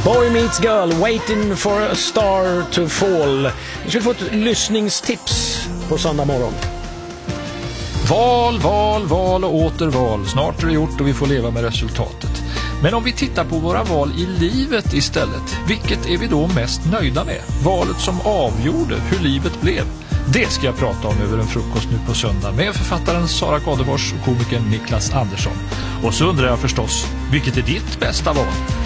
Boy Meets Girl, Waiting for a Star to Fall. Vi skulle få ett lyssningstips på söndag morgon. Val och åter val. Snart är det gjort och vi får leva med resultatet. Men om vi tittar på våra val i livet istället, vilket är vi då mest nöjda med? Valet som avgjorde hur livet blev. Det ska jag prata om över en frukost nu på söndag med författaren Sara Kadefors och komikern Niklas Andersson. Och så undrar jag förstås, vilket är ditt bästa val?